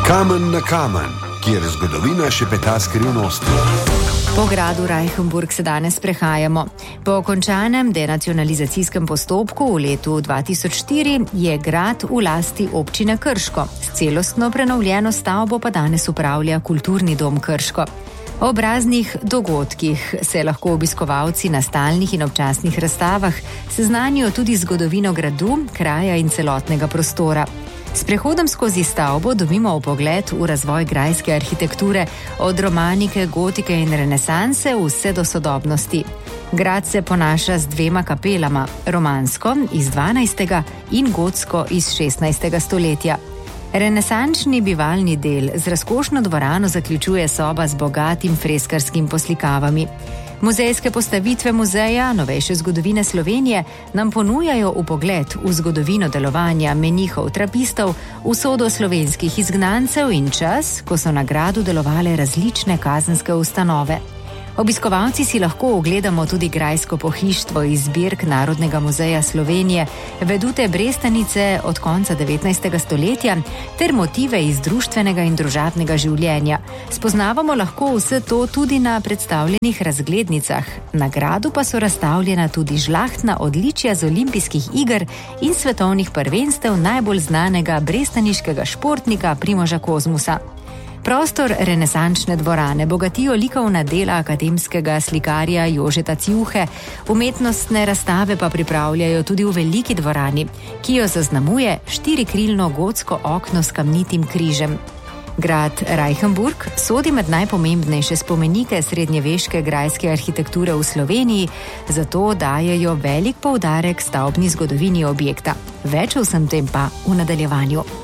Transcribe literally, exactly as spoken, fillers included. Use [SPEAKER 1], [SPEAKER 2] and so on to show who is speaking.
[SPEAKER 1] Kamen na kamen, kjer zgodovina šepeta skrivnosti.
[SPEAKER 2] Po gradu Reichenburg se danes prehajamo. Po končanem denacionalizacijskem postopku v letu dva tisoč štiri je grad v lasti občine Krško. S celostno prenovljeno stavbo pa danes upravlja Kulturni dom Krško. Ob raznih dogodkih se lahko obiskovalci na stalnih in občasnih razstavah seznanijo tudi z zgodovino gradu, kraja in celotnega prostora. S prehodom skozi stavbo dobimo vpogled v razvoj grajske arhitekture, od romanike, gotike in renesanse vse do sodobnosti. Grad se ponaša z dvema kapelama, romansko iz dvanajstega in gotsko iz šestnajstega stoletja. Renesančni bivalni del z razkošno dvorano zaključuje soba z bogatim freskarskim poslikavami. Muzejske postavitve muzeja novejše zgodovine Slovenije nam ponujajo vpogled v zgodovino delovanja menihov trapistov, usodo slovenskih izgnancev in čas, ko so na gradu delovale različne kazenske ustanove. Obiskovalci si lahko ogledamo tudi grajsko pohištvo iz zbirk Narodnega muzeja Slovenije, vedute Brestanice od konca devetnajstega stoletja ter motive iz društvenega in družabnega življenja. Spoznavamo lahko vse to tudi na predstavljenih razglednicah. Na gradu pa so razstavljena tudi žlahtna odličja z olimpijskih iger in svetovnih prvenstev najbolj znanega brestaniškega športnika Primoža Kozmusa. Prostor renesančne dvorane bogatijo likovna dela akademskega slikarja Jožeta Cjuhe, umetnostne razstave pa pripravljajo tudi v veliki dvorani, ki jo zaznamuje štirikrilno gotsko okno s kamnitim križem. Grad Reichenburg sodi med najpomembnejše spomenike srednjeveške grajske arhitekture v Sloveniji, zato dajejo velik poudarek stavbni zgodovini objekta. Več o vsem tem pa v nadaljevanju.